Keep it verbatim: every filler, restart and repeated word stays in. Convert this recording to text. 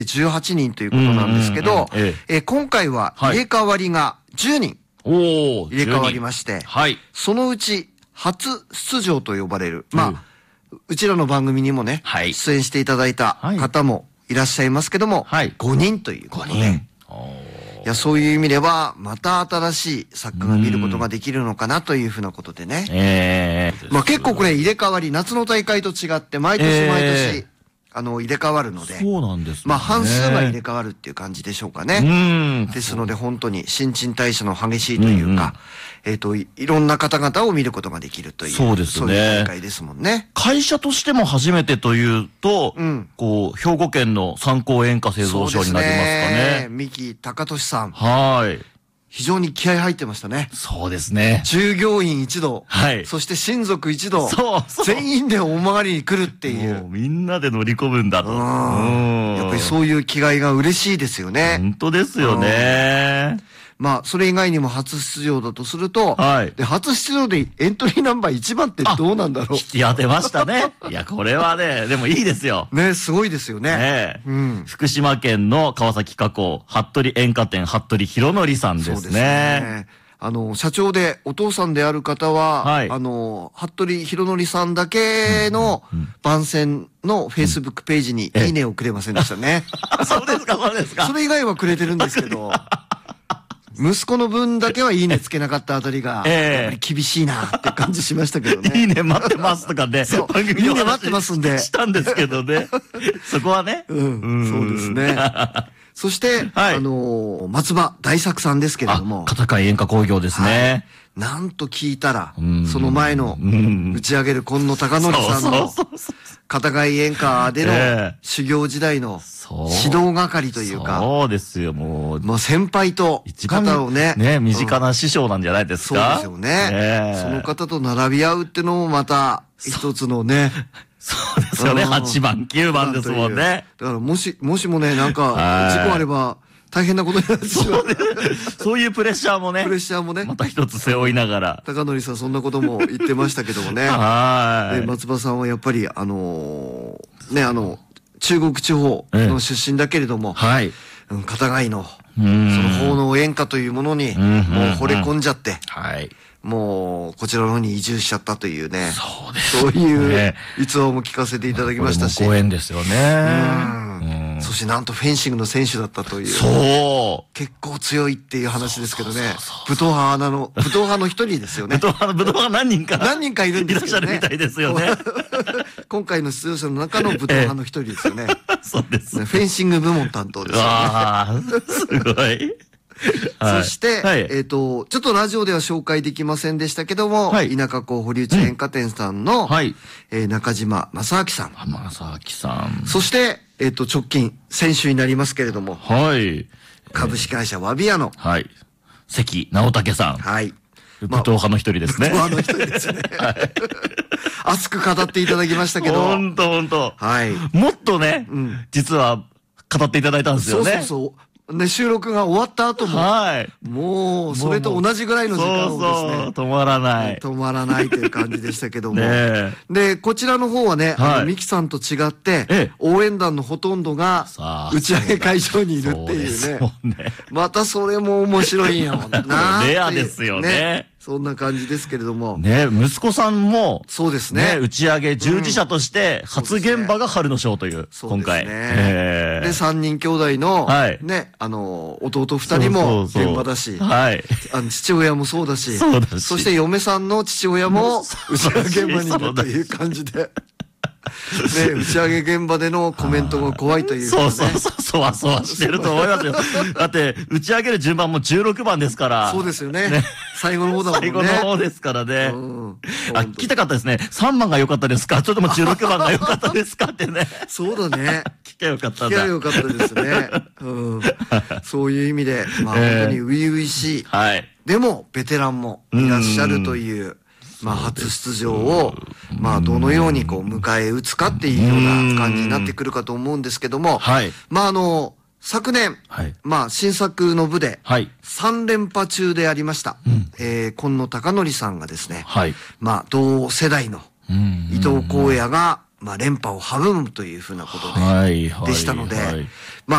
じゅうはちにんということなんですけど、え今回は入れ替わりがじゅうにん入れ替わりまして、はい、そのうち初出場と呼ばれる、まあ、うちらの番組にもね、はい、出演していただいた方もいらっしゃいますけども、はい、ごにんということで、いや、そういう意味では、また新しい作家が見ることができるのかなというふうなことでね。ええ。まあ結構これ入れ替わり、夏の大会と違って、毎年毎年、あの、入れ替わるので。そうなんですね。まあ半数が入れ替わるっていう感じでしょうかね。うん。ですので本当に新陳代謝の激しいというか、えっと、いろんな方々を見ることができるという。そうですね。そういう大会ですもんね。会社としても初めてというと、うん、こう、兵庫県の三幸演歌製造所になりますかね。三木隆俊さん。はい。非常に気合入ってましたね。そうですね。従業員一同。はい。そして親族一同。そうそう。全員でお参りに来るっていう。もうみんなで乗り込むんだと。うん。やっぱりそういう気概が嬉しいですよね。本当ですよね。まあ、それ以外にも初出場だとすると、はい。で、初出場でエントリーナンバーいちばんってどうなんだろう。いや、出ましたね。いや、これはね、でもいいですよ。ね、すごいですよね。ね、うん。福島県の川崎加工、服部演歌店、服部博則さんですね。そうですね。あの、社長でお父さんである方は、はい、あの、服部博則さんだけの番宣のフェイスブックページにいいねをくれませんでしたね。そうですか、そうですか。それ以外はくれてるんですけど、息子の分だけはいいねつけなかったあたりが、やっぱり厳しいなって感じしましたけどね。いいね待ってますとかね。そう。番組でいいね待ってますんで。したんですけどね。そこはね。うん。そうですね。そして、あの、松葉大作さんですけれども。片貝演歌工業ですね。なんと聞いたら、その前の打ち上げる今野貴則さんの片貝演歌での修行時代の指導係というか。そうですよ、もう。もう先輩と方をね。ね、身近な師匠なんじゃないですか。そうですよね。その方と並び合うってのもまた一つのね。そうですよね。はちばん、きゅうばんですもんね。だからもし、もしもね、なんか事故あれば、大変なことになってしまう。そういうプレッシャーもね。プレッシャーもね。また一つ背負いながら。高則さんそんなことも言ってましたけどもね。はい。松葉さんはやっぱり、あのー、ね、あの、中国地方の出身だけれども、はい。片貝の、その奉納演歌というものに、もう惚れ込んじゃって、はい。もう、こちらの方に移住しちゃったというね。そうです。そういう逸話も聞かせていただきましたし。ご縁ですよね。そしてなんとフェンシングの選手だったという。そう。結構強いっていう話ですけどね。武闘派の、武闘派の一人ですよね。武闘派の、武闘派何人か。何人かいるんですけどね。いらっしゃるみたいですよね。今回の出場者の中の武闘派の一人ですよね。そうです。フェンシング部門担当ですよね。ああ、すごい。そして、えっと、ちょっとラジオでは紹介できませんでしたけども、田舎港堀内演歌店さんの、中島正明さん。正明さん。そして、えっと、直近、先週になりますけれども、はい。株式会社ワビアの、はい。関直武さん。はい。武闘派の一人ですね。武闘派の一人ですね。熱く語っていただきましたけど。ほんとほんと。はい。もっとね、実は語っていただいたんですよね。そうそうそう。ね、収録が終わった後も、はい。もう、それと同じぐらいの時間をですね。そうそう、止まらない。止まらないという感じでしたけども。ねで、こちらの方はね、あの、ミキさんと違って、応援団のほとんどが、打ち上げ会場にいるっていうね。またそれも面白いよな。レアですよね。そんな感じですけれども。ね、息子さんも、そうですね。打ち上げ従事者として、初現場が春の章という、今回。で、三人兄弟の、ね、あの、弟二人も現場だし、はい。あの、父親もそうだし、そして嫁さんの父親も、打ち上げ現場にいるという感じで。ね、打ち上げ現場でのコメントが怖いというかね。そうそうそう、そわそわしてると思いますよ。だって、打ち上げる順番もじゅうろくばんですから。そうですよね。最後の方だもんね。最後の方ですからね。あ、聞きたかったですね。さんばんが良かったですか？ちょっともじゅうろくばんが良かったですかってね。そうだね。聞きゃよかったんだ。聞きゃよかったですね。うん。そういう意味で、まあ本当に初々しい。はい。でも、ベテランもいらっしゃるという。まあ初出場を、まあどのようにこう迎え撃つかっていうような感じになってくるかと思うんですけども、はい。まああの、昨年、はい、まあ新作の部で、はい。さん連覇中でありました、うん、えー、今野貴則さんがですね、はい。まあ同世代の伊藤浩也が、まあ連覇を阻むというふうなことで、はい。でしたので、まあ